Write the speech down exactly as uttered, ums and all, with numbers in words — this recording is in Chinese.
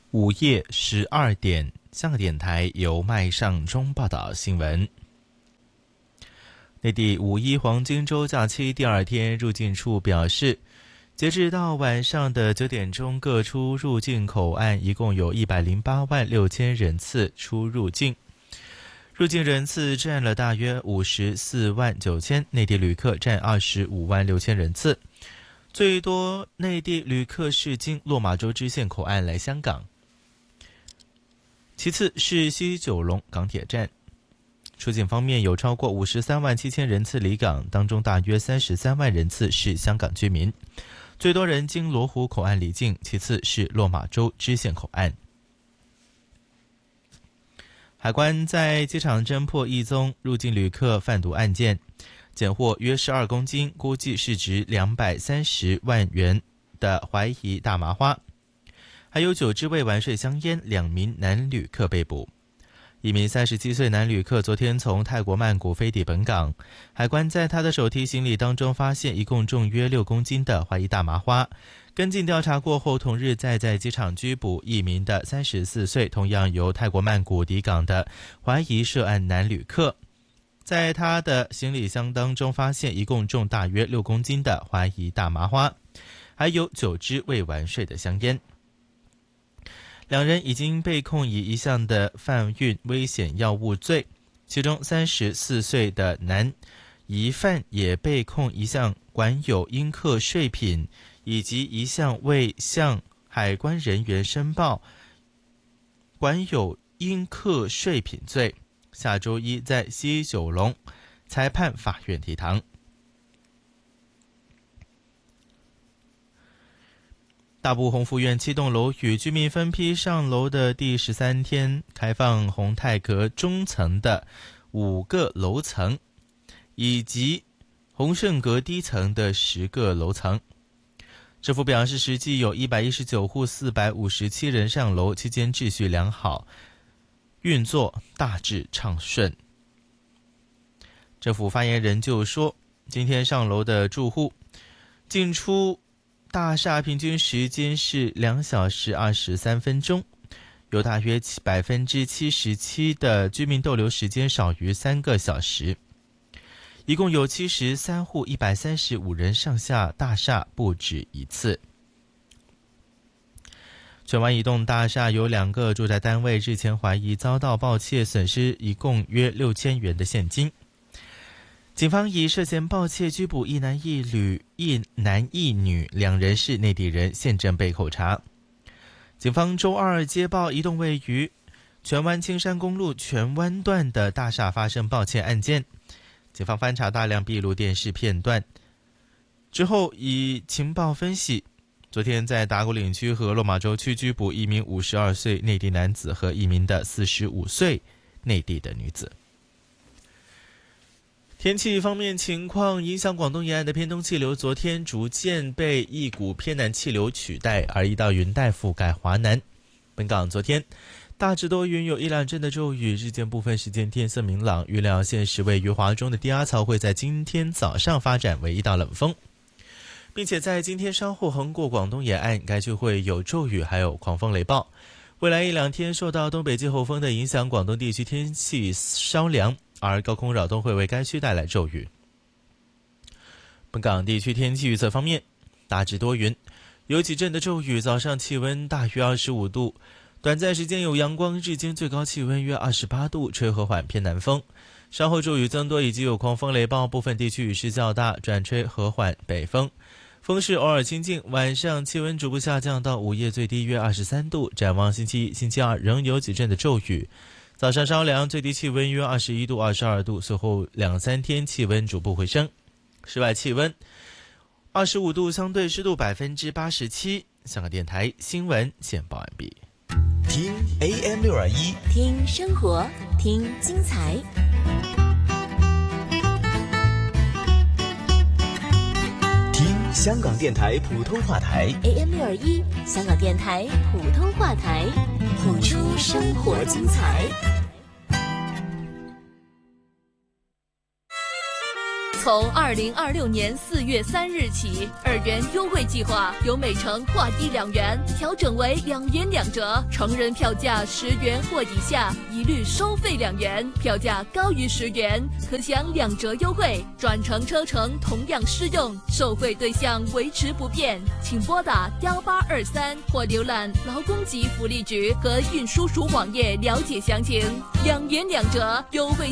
午夜十二点，香港电台由麦尚中报道新闻。内地五一黄金周假期第二天，入境处表示，截至到晚上的九点钟，各出入境口岸一共有一百零八万六千人次出入境，入境人次占了大约五十四万九千，内地旅客占二十五万六千人次。最多内地旅客是经落马洲支线口岸来香港，其次是西九龙港铁站。出境方面有超过五十三万七千人次离港，当中大约三十三万人次是香港居民，最多人经罗湖口岸离境，其次是落马洲支线口岸。海关在机场侦破一宗入境旅客贩毒案件，检获约十二公斤，估计市值两百三十万元的怀疑大麻花，还有九支未完税香烟，两名男旅客被捕。一名三十七岁男旅客昨天从泰国曼谷飞抵本港，海关在他的手提行李当中发现一共重约六公斤的怀疑大麻花。跟进调查过后，同日再在机场拘捕一名的三十四岁，同样由泰国曼谷抵港的怀疑涉案男旅客。在他的行李箱当中发现一共重大约六公斤的怀疑大麻花，还有九支未完税的香烟。两人已经被控以一项的贩运危险药物罪，其中三十四岁的男疑犯也被控一项管有应课税品以及一项未向海关人员申报管有应课税品罪，下周一在西九龙裁判法院提堂。大埔鸿福苑七栋楼宇居民分批上楼的第十三天，开放宏泰阁中层的五个楼层，以及鸿盛阁低层的十个楼层。政府表示，实际有一百一十九户四百五十七人上楼，期间秩序良好，运作大致畅顺。政府发言人就说，今天上楼的住户进出大厦平均时间是两小时二十三分钟，有大约百分之七十七的居民逗留时间少于三个小时。一共有七十三户一百三十五人上下大厦不止一次。荃湾一栋大厦有两个住宅单位日前怀疑遭到盗窃，损失一共约六千元的现金。警方以涉嫌盗窃拘捕一男一女，一男一女，两人是内地人，现正被扣查。警方周二接报一栋位于荃湾青山公路荃湾段的大厦发生盗窃案件，警方翻查大量闭路电视片段之后，以情报分析，昨天在打鼓岭区和落马洲区拘捕一名五十二岁内地男子和一名的四十五岁内地的女子。天气方面情况，影响广东沿岸的偏东气流昨天逐渐被一股偏南气流取代，而一道云带覆盖华南。本港昨天大致多云，有一两阵的骤雨，日间部分时间天色明朗。预料现时位于华中的低压槽会在今天早上发展为一道冷锋，并且在今天稍后横过广东沿岸，该区会有骤雨还有狂风雷暴。未来一两天受到东北季候风的影响，广东地区天气稍凉，而高空扰动会为该区带来骤雨。本港地区天气预测方面，大致多云，有几阵的骤雨，早上气温大约二十五度，短暂时间有阳光，日间最高气温约二十八度，吹和缓偏南风。稍后骤雨增多以及有狂风雷暴，部分地区雨势较大，转吹和缓北风，风势偶尔清劲。晚上气温逐步下降到午夜最低约二十三度。展望星期一、星期二仍有几阵的骤雨，早上稍凉，最低气温约二十一度、二十二度，随后两三天气温逐步回升。室外气温二十五度，相对湿度百分之八十七。香港电台新闻简报完毕。 听 A M 六二一， 听生活，听精彩。 听香港电台普通话台 A M 六二一，香港电台普通话台，谱出生活精彩。 从二零二六年四月三日起，二元优惠计划由每程划一两元调整为两元两折，成人票价十元或以下一律收费两元，票价高于十元可享两折优惠，转乘车程同样适用，受惠对象维持不变，请拨打幺八二三或浏览劳工及福利局和运输署网页了解详情。两元两折优惠